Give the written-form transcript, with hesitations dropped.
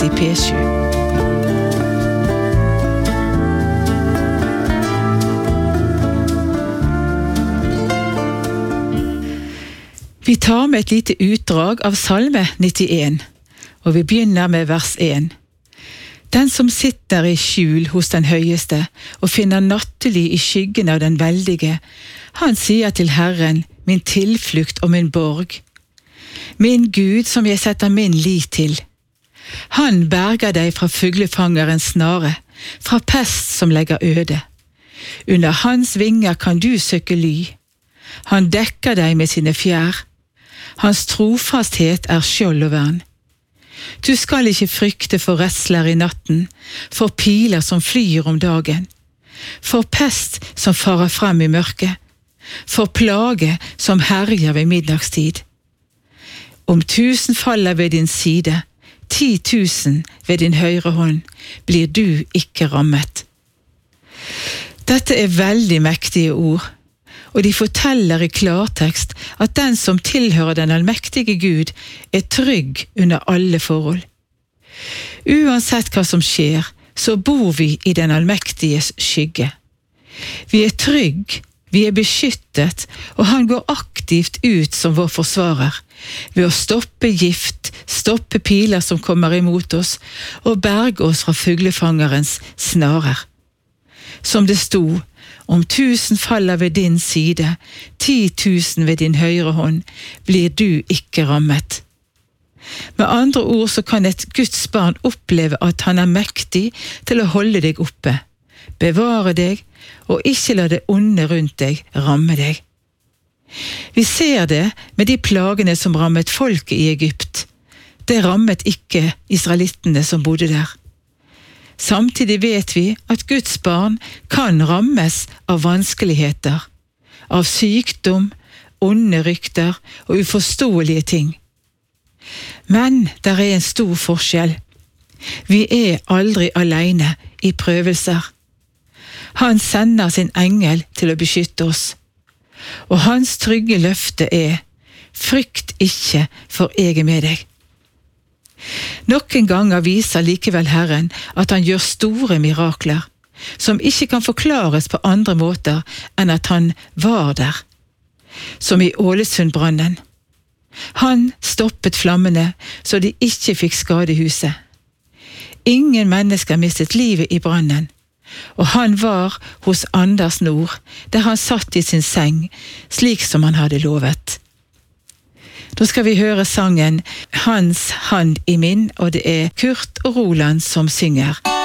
i P7. Vi tar med et lite utdrag av Salme 91, og vi begynner med vers 1. Den som sitter i skjul hos den høyeste og finner nattely i skyggen av den veldige, han sier til Herren, min tilflukt og min borg. Min Gud som jeg setter min lit til. Han berger deg fra fuglefangerens snare, fra pest som legger øde. Under hans vinger kan du søke ly. Han dekker deg med sine fjær. Hans trofasthet er skjold og vern. Du skal ikke frykte for redsler i natten, for piler som flyr om dagen, for pest som farer frem i mørket, for plage som herjer ved middagstid. Om 1000 faller ved din side, 10 000 ved din høyre hånd, blir du ikke rammet. Dette er veldig mektige ord, og de forteller i klartekst at den som tilhører den allmektige Gud er trygg under alle forhold. Uansett hva som skjer, så bor vi i den allmektiges skygge. Vi er trygg, vi er beskyttet, og han går aktivt ut som vår forsvarer, ved å stoppe gift, stoppe piler som kommer imot oss, og berge oss fra fuglefangerens snarer. Som det sto, om 1000 faller ved din side, 10 000 ved din høyre hånd, blir du ikke rammet. Med andre ord så kan et Guds barn oppleve at han er mektig til å holde deg oppe, bevare deg, og ikke la det onde rundt deg ramme deg. Vi ser det med de plagene som rammet folket i Egypt. Det rammet ikke israelittene som bodde der. Samtidig vet vi at Guds barn kan rammes av vanskeligheter, av sykdom, onde rykter og uforståelige ting. Men der er en stor forskjell. Vi er aldri alene i prøvelser. Han sender sin engel til å beskytte oss. Og hans trygge løfte er, frykt ikke, for jeg er med deg. Noen ganger viser likevel Herren at han gjør store mirakler, som ikke kan forklares på andre måter enn at han var der, som i Ålesundbrannen. Han stoppet flammene så de ikke fikk skade huset. Ingen mennesker mistet livet i brannen, og han var hos Anders Nord, der han satt i sin seng, slik som han hadde lovet. Da skal vi høre sangen Hans hand i min, og det er Kurt og Roland som synger.